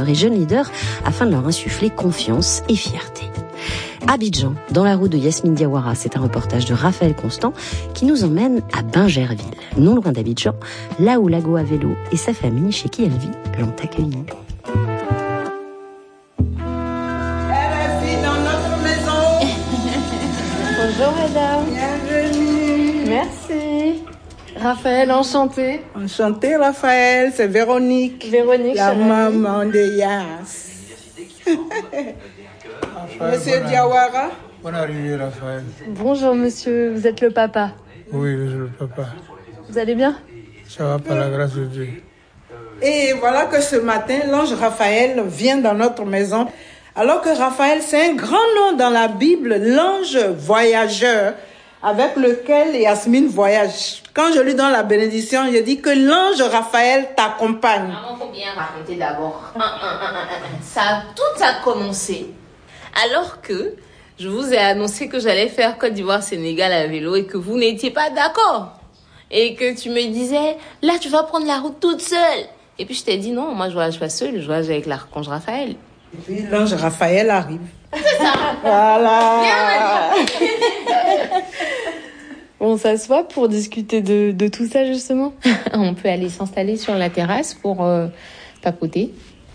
entrepreneurs et jeunes leaders afin de leur insuffler confiance et fierté. Abidjan, dans la roue de Yasmine Diawara, c'est un reportage de Raphaël Constant qui nous emmène à Bingerville, non loin d'Abidjan, là où Lago à vélo et sa famille, chez qui elle vit, l'ont accueillie. Bonjour madame. Bienvenue. Merci. Raphaël, enchanté. Enchantée Raphaël, c'est Véronique. Véronique, la maman de Yas. Monsieur Diawara. Bonne arrivée Raphaël. Bonjour monsieur, vous êtes le papa. Oui, je suis le papa. Vous allez bien? Ça va par la grâce de Dieu. Et voilà que ce matin, l'ange Raphaël vient dans notre maison. Alors que Raphaël, c'est un grand nom dans la Bible, l'ange voyageur avec lequel Yasmine voyage. Quand je lui donne la bénédiction, je dis que l'ange Raphaël t'accompagne. Maman, faut bien raconter d'abord. Tout a commencé alors que je vous ai annoncé que j'allais faire Côte d'Ivoire-Sénégal à vélo et que vous n'étiez pas d'accord. Et que tu me disais, là, tu vas prendre la route toute seule. Et puis je t'ai dit, non, moi, je voyage pas seule, je voyage avec l'archange Raphaël. Et puis l'ange Raphaël arrive. C'est ça. Voilà. On s'assoit pour discuter de tout ça justement. On peut aller s'installer sur la terrasse pour papoter.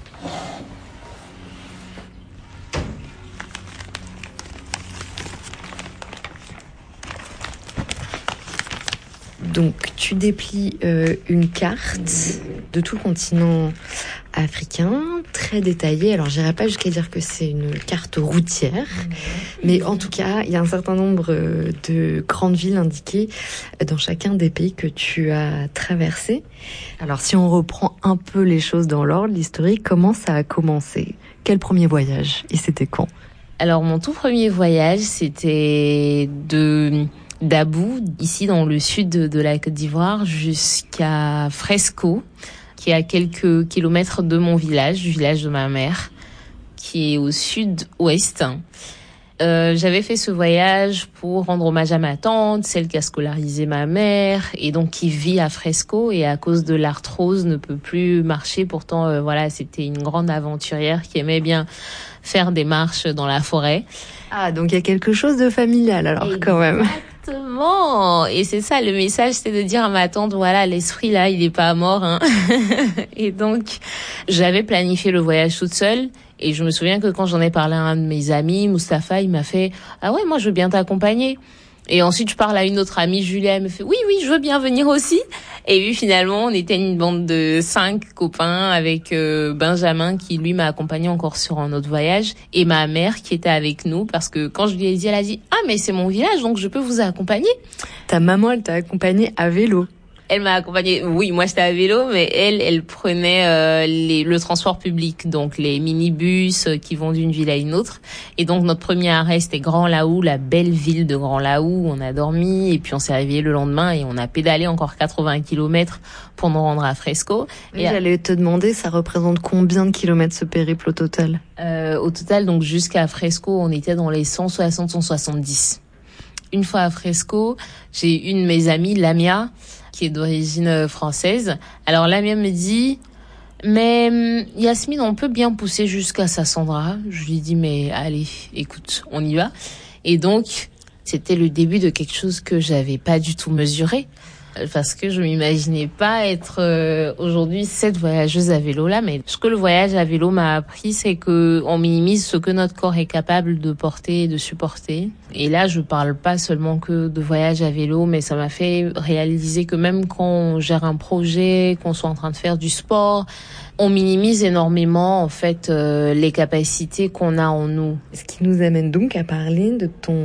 Donc, tu déplies une carte de tout le continent africain, très détaillée. Alors, j'irai pas jusqu'à dire que c'est une carte routière, mais en tout cas, il y a un certain nombre de grandes villes indiquées dans chacun des pays que tu as traversés. Alors, si on reprend un peu les choses dans l'ordre, l'historique, comment ça a commencé? Quel premier voyage? Et c'était quand? Alors, mon tout premier voyage, c'était d'Abou, ici dans le sud de la Côte d'Ivoire, jusqu'à Fresco, qui est à quelques kilomètres de mon village, du village de ma mère, qui est au sud-ouest. J'avais fait ce voyage pour rendre hommage à ma tante, celle qui a scolarisé ma mère, et donc qui vit à Fresco, et à cause de l'arthrose ne peut plus marcher. Pourtant, voilà, c'était une grande aventurière qui aimait bien faire des marches dans la forêt. Ah, donc il y a quelque chose de familial alors. Exactement. Quand même. Exactement. Et c'est ça, le message, c'était de dire à ma tante, voilà, l'esprit là, il est pas mort, hein. Et donc, j'avais planifié le voyage toute seule. Et je me souviens que quand j'en ai parlé à un de mes amis, Mustapha, il m'a fait, ah ouais, moi, je veux bien t'accompagner. Et ensuite, je parle à une autre amie, Julia, elle me fait, oui, je veux bien venir aussi. Et puis finalement, on était une bande de 5 copains avec Benjamin qui, lui, m'a accompagné encore sur un autre voyage. Et ma mère qui était avec nous parce que quand je lui ai dit, elle a dit, ah, mais c'est mon village, donc je peux vous accompagner. Ta maman, elle t'a accompagnée à vélo. Elle m'a accompagnée, oui, moi j'étais à vélo, mais elle prenait le transport public, donc les minibus qui vont d'une ville à une autre. Et donc notre premier arrêt, c'était Grand Laou, la belle ville de Grand Laou. On a dormi et puis on s'est réveillé le lendemain et on a pédalé encore 80 kilomètres pour nous rendre à Fresco. Et j'allais te demander, ça représente combien de kilomètres ce périple au total? Au total, donc jusqu'à Fresco, on était dans les 160-170. Une fois à Fresco, j'ai une de mes amies, Lamia, qui est d'origine française. Alors Lamia me dit, mais Yasmine, on peut bien pousser jusqu'à Sassandra. Je lui dis, mais allez, écoute, on y va. Et donc, c'était le début de quelque chose que j'avais pas du tout mesuré. Parce que je m'imaginais pas être aujourd'hui cette voyageuse à vélo là, mais ce que le voyage à vélo m'a appris, c'est que on minimise ce que notre corps est capable de porter et de supporter. Et là, je parle pas seulement que de voyage à vélo, mais ça m'a fait réaliser que même quand on gère un projet, qu'on soit en train de faire du sport, on minimise énormément en fait les capacités qu'on a en nous. Ce qui nous amène donc à parler de ton